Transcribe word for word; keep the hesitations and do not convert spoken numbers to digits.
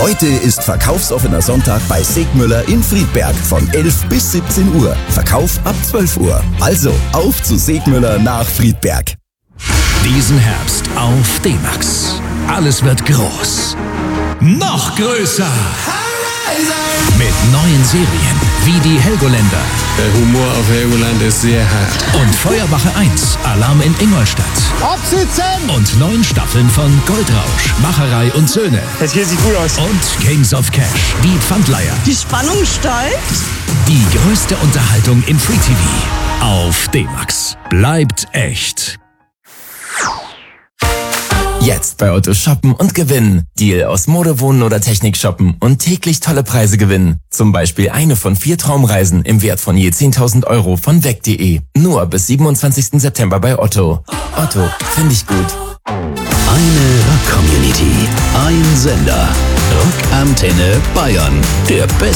Heute ist verkaufsoffener Sonntag bei Segmüller in Friedberg von elf bis siebzehn Uhr. Verkauf ab zwölf Uhr. Also auf zu Segmüller nach Friedberg. Diesen Herbst auf D-Max. Alles wird groß. Noch größer. Mit neuen Serien wie die Helgoländer. Der Humor auf Helgoland ist sehr hart. Und Feuerwache eins, Alarm in Ingolstadt. Absitzen! Und neun Staffeln von Goldrausch, Macherei und Söhne. Das hier sieht gut aus. Und Kings of Cash, die Pfandleiher. Die Spannung steigt. Die größte Unterhaltung im Free T V. Auf D-Max. Bleibt echt. Jetzt bei Otto shoppen und gewinnen. Deal aus Mode, Wohnen oder Technik shoppen und täglich tolle Preise gewinnen. Zum Beispiel eine von vier Traumreisen im Wert von je zehntausend Euro von weg punkt de. Nur bis siebenundzwanzigsten September bei Otto. Otto, finde ich gut. Eine Rock-Community, ein Sender. Rockantenne Bayern, der beste